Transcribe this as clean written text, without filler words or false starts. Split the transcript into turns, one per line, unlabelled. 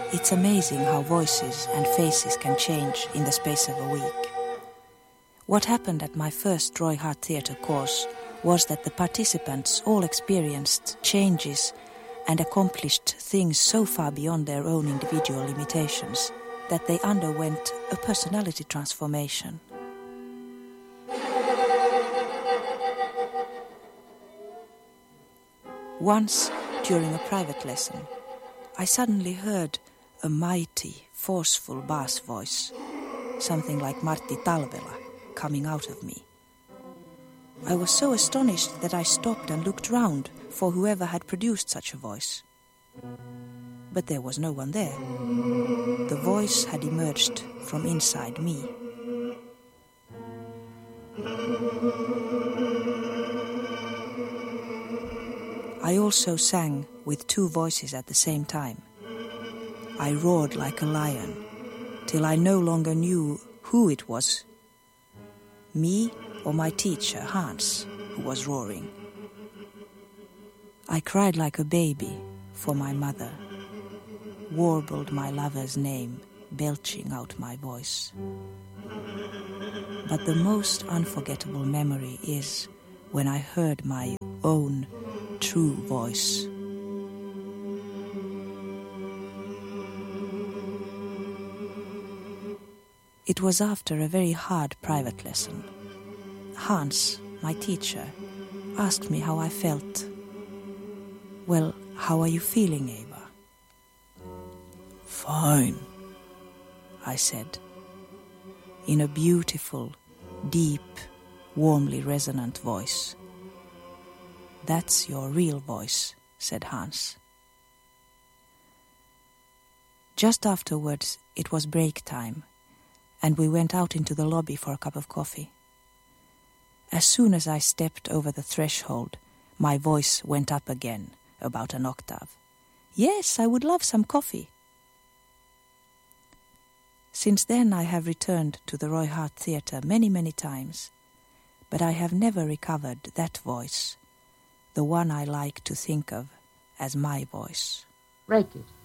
It's amazing how voices and faces can change in the space of a week. What happened at my first Roy Hart Theatre course was that the participants all experienced changes and accomplished things so far beyond their own individual limitations that they underwent a personality transformation. Once, during a private lesson, I suddenly heard a mighty, forceful bass voice, something like Martti Talvela, coming out of me. I was so astonished that I stopped and looked round for whoever had produced such a voice. But there was no one there. The voice had emerged from inside me. I also sang with two voices at the same time. I roared like a lion, till I no longer knew who it was, me or my teacher, Hans, who was roaring. I cried like a baby for my mother, warbled my lover's name, belching out my voice. But the most unforgettable memory is when I heard my own true voice. It was after a very hard private lesson. Hans, my teacher, asked me how I felt. "Well, how are you feeling, Eva?" "Fine," I said, in a beautiful, deep, warmly resonant voice. "That's your real voice," said Hans. Just afterwards, it was break time, and we went out into the lobby for a cup of coffee. As soon as I stepped over the threshold, my voice went up again, about an octave. "Yes, I would love some coffee." Since then I have returned to the Roy Hart Theatre many, many times, but I have never recovered that voice, the one I like to think of as my voice.
Break it.